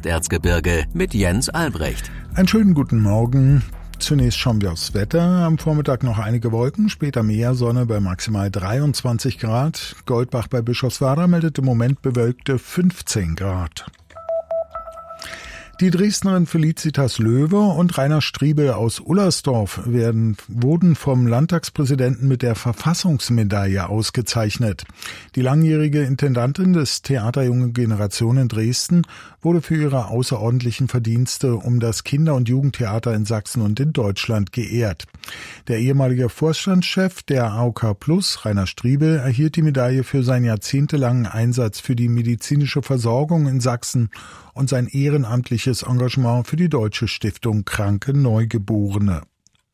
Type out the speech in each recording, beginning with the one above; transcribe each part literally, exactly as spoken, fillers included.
Westerzgebirge mit Jens Albrecht. Einen schönen guten Morgen. Zunächst schauen wir aufs Wetter. Am Vormittag noch einige Wolken, später mehr Sonne bei maximal dreiundzwanzig Grad. Goldbach bei Bischofswerda meldet im Moment bewölkte fünfzehn Grad. Die Dresdnerin Felicitas Löwe und Rainer Striebel aus Ullersdorf werden, wurden vom Landtagspräsidenten mit der Verfassungsmedaille ausgezeichnet. Die langjährige Intendantin des Theater Junge Generation in Dresden wurde für ihre außerordentlichen Verdienste um das Kinder- und Jugendtheater in Sachsen und in Deutschland geehrt. Der ehemalige Vorstandschef der A O K Plus, Rainer Striebel, erhielt die Medaille für seinen jahrzehntelangen Einsatz für die medizinische Versorgung in Sachsen und sein ehrenamtliches Engagement für die Deutsche Stiftung Kranke Neugeborene.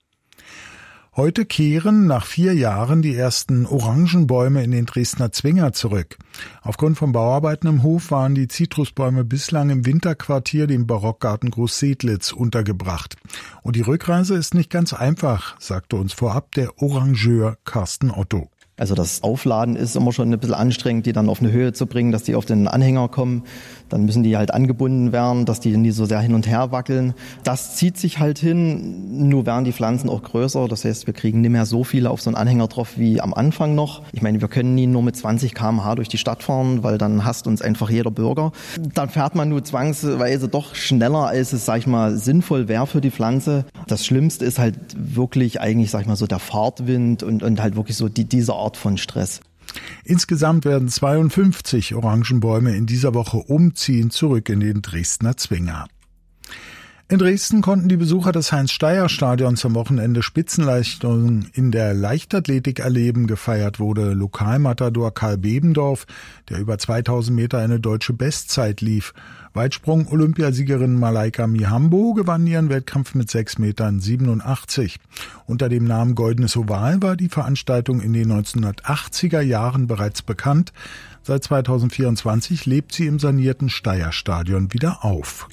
Heute kehren nach vier Jahren die ersten Orangenbäume in den Dresdner Zwinger zurück. Aufgrund von Bauarbeiten im Hof waren die Zitrusbäume bislang im Winterquartier, dem Barockgarten Großsedlitz, untergebracht. Und die Rückreise ist nicht ganz einfach, sagte uns vorab der Orangeur Carsten Otto. Also das Aufladen ist immer schon ein bisschen anstrengend, die dann auf eine Höhe zu bringen, dass die auf den Anhänger kommen. Dann müssen die halt angebunden werden, dass die nie so sehr hin und her wackeln. Das zieht sich halt hin, nur werden die Pflanzen auch größer. Das heißt, wir kriegen nicht mehr so viele auf so einen Anhänger drauf wie am Anfang noch. Ich meine, wir können nie nur mit zwanzig Kilometer pro Stunde durch die Stadt fahren, weil dann hasst uns einfach jeder Bürger. Dann fährt man nur zwangsweise doch schneller, als es, sag ich mal, sinnvoll wäre für die Pflanze. Das Schlimmste ist halt wirklich eigentlich, sag ich mal, so der Fahrtwind und, und halt wirklich so die, diese Art von Stress. Insgesamt werden zweiundfünfzig Orangenbäume in dieser Woche umziehen, zurück in den Dresdner Zwinger. In Dresden konnten die Besucher des Heinz-Steier-Stadions am Wochenende Spitzenleistungen in der Leichtathletik erleben. Gefeiert wurde Lokalmatador Karl Bebendorf, der über zweitausend Meter eine deutsche Bestzeit lief. Weitsprung-Olympiasiegerin Malaika Mihambo gewann ihren Wettkampf mit sechs Metern siebenundachtzig. Unter dem Namen Goldenes Oval war die Veranstaltung in den neunzehnhundertachtziger Jahren bereits bekannt. Seit zweitausendvierundzwanzig lebt sie im sanierten Steier-Stadion wieder auf.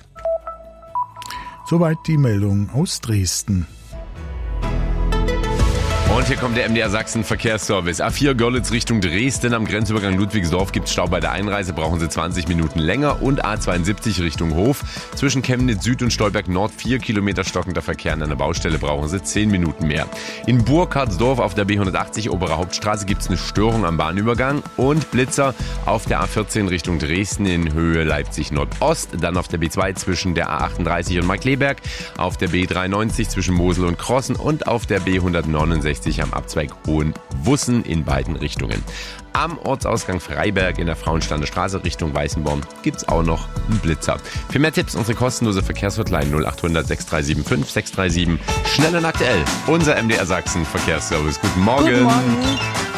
Soweit die Meldung aus Dresden. Und hier kommt der M D R Sachsen Verkehrsservice. A vier Görlitz Richtung Dresden. Am Grenzübergang Ludwigsdorf gibt es Stau bei der Einreise, brauchen Sie zwanzig Minuten länger. Und A zweiundsiebzig Richtung Hof. Zwischen Chemnitz Süd und Stolberg Nord vier Kilometer stockender Verkehr an einer Baustelle, brauchen Sie zehn Minuten mehr. In Burkhardsdorf auf der B hundertachtzig Obere Hauptstraße gibt es eine Störung am Bahnübergang. Und Blitzer auf der A vierzehn Richtung Dresden in Höhe Leipzig Nordost. Dann auf der B zwei zwischen der A achtunddreißig und Markkleeberg. Auf der B dreiundneunzig zwischen Mosel und Krossen. Und auf der B hundertneunundsechzig am Abzweig Hohenwussen in beiden Richtungen. Am Ortsausgang Freiberg in der Frauenstander Straße Richtung Weißenborn gibt's auch noch einen Blitzer. Für mehr Tipps unsere kostenlose Verkehrshotline null acht hundert sechs drei sieben fünf sechs drei sieben. Schnell und aktuell. Unser M D R Sachsen Verkehrsservice. Guten Morgen. Guten Morgen.